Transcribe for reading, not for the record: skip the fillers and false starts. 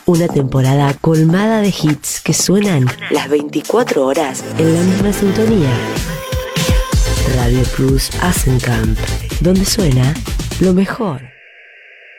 Una temporada colmada de hits que suenan las 24 horas en la misma sintonía. Radio Plus Asencamp, donde suena lo mejor.